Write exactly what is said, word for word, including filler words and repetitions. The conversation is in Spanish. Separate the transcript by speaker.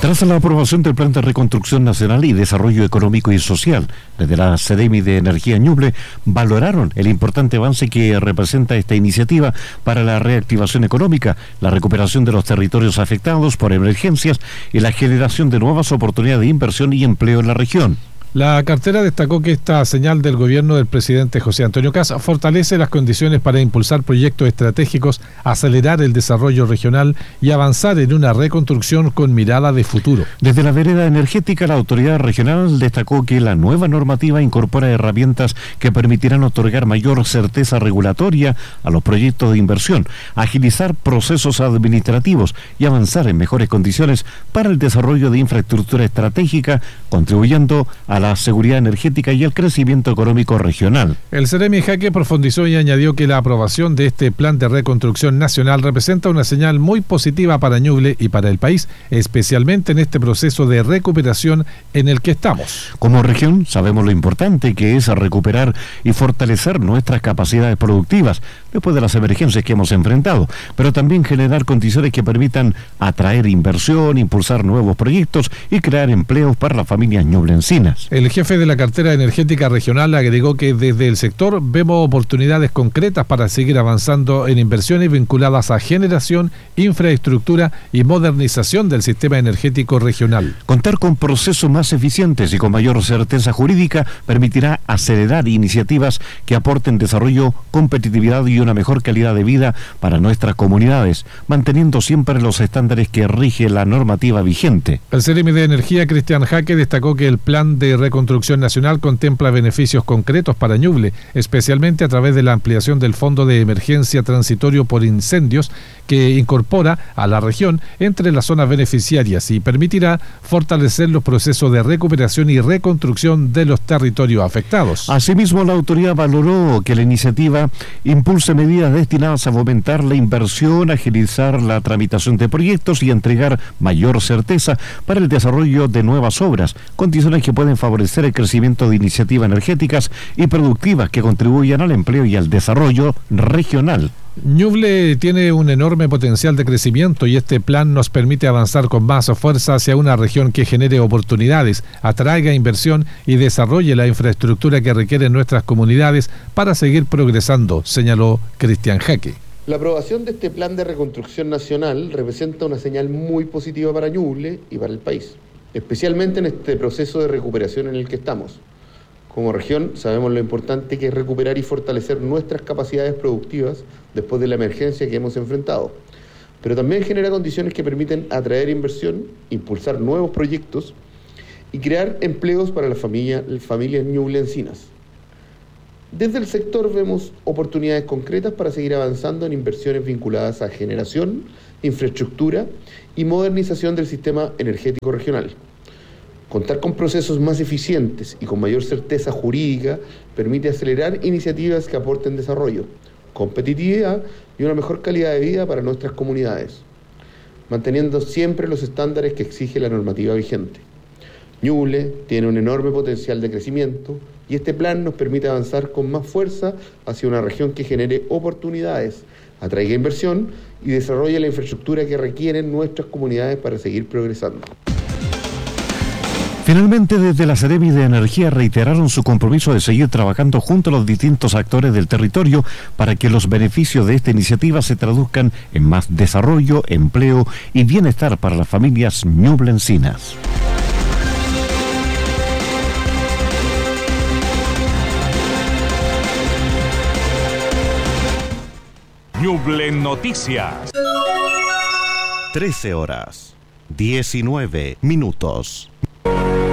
Speaker 1: Tras la aprobación del Plan de Reconstrucción Nacional y Desarrollo Económico y Social, desde la Seremi de Energía Ñuble valoraron el importante avance que representa esta iniciativa para la reactivación económica, la recuperación de los territorios afectados por emergencias y la generación de nuevas oportunidades de inversión y empleo en la región.
Speaker 2: La cartera destacó que esta señal del gobierno del presidente José Antonio Kast fortalece las condiciones para impulsar proyectos estratégicos, acelerar el desarrollo regional y avanzar en una reconstrucción con mirada de futuro.
Speaker 1: Desde la vereda energética, la autoridad regional destacó que la nueva normativa incorpora herramientas que permitirán otorgar mayor certeza regulatoria a los proyectos de inversión, agilizar procesos administrativos y avanzar en mejores condiciones para el desarrollo de infraestructura estratégica, contribuyendo a la la seguridad energética y el crecimiento económico regional.
Speaker 2: El Seremi Jaque profundizó y añadió que la aprobación de este plan de reconstrucción nacional representa una señal muy positiva para Ñuble y para el país, especialmente en este proceso de recuperación en el que estamos.
Speaker 1: Como región sabemos lo importante que es recuperar y fortalecer nuestras capacidades productivas después de las emergencias que hemos enfrentado, pero también generar condiciones que permitan atraer inversión, impulsar nuevos proyectos y crear empleos para las familias ñublencinas.
Speaker 2: El jefe de la cartera energética regional agregó que desde el sector vemos oportunidades concretas para seguir avanzando en inversiones vinculadas a generación, infraestructura y modernización del sistema energético regional.
Speaker 1: Contar con procesos más eficientes y con mayor certeza jurídica permitirá acelerar iniciativas que aporten desarrollo, competitividad y una mejor calidad de vida para nuestras comunidades, manteniendo siempre los estándares que rige la normativa vigente.
Speaker 2: El Seremi de Energía, Cristian Jaque, destacó que el plan de reconstrucción nacional contempla beneficios concretos para Ñuble, especialmente a través de la ampliación del Fondo de Emergencia Transitorio por Incendios, que incorpora a la región entre las zonas beneficiarias y permitirá fortalecer los procesos de recuperación y reconstrucción de los territorios afectados.
Speaker 1: Asimismo, la autoridad valoró que la iniciativa impulse medidas destinadas a fomentar la inversión, agilizar la tramitación de proyectos y entregar mayor certeza para el desarrollo de nuevas obras, condiciones que pueden favorecer el crecimiento de iniciativas energéticas y productivas que contribuyan al empleo y al desarrollo regional.
Speaker 2: Ñuble tiene un enorme potencial de crecimiento y este plan nos permite avanzar con más fuerza hacia una región que genere oportunidades, atraiga inversión y desarrolle la infraestructura que requieren nuestras comunidades para seguir progresando, señaló Cristian Jaque.
Speaker 3: La aprobación de este plan de reconstrucción nacional representa una señal muy positiva para Ñuble y para el país, especialmente en este proceso de recuperación en el que estamos. Como región sabemos lo importante que es recuperar y fortalecer nuestras capacidades productivas después de la emergencia que hemos enfrentado, pero también genera condiciones que permiten atraer inversión, impulsar nuevos proyectos y crear empleos para las familias, las familias ñublencinas. Desde el sector vemos oportunidades concretas para seguir avanzando en inversiones vinculadas a generación, infraestructura y modernización del sistema energético regional. Contar con procesos más eficientes y con mayor certeza jurídica permite acelerar iniciativas que aporten desarrollo, competitividad y una mejor calidad de vida para nuestras comunidades, manteniendo siempre los estándares que exige la normativa vigente. Ñuble tiene un enorme potencial de crecimiento y este plan nos permite avanzar con más fuerza hacia una región que genere oportunidades, atraiga inversión y desarrolle la infraestructura que requieren nuestras comunidades para seguir progresando.
Speaker 1: Finalmente, desde la Seremi de Energía reiteraron su compromiso de seguir trabajando junto a los distintos actores del territorio para que los beneficios de esta iniciativa se traduzcan en más desarrollo, empleo y bienestar para las familias ñublencinas.
Speaker 4: Ñuble Noticias.
Speaker 1: trece horas, diecinueve minutos.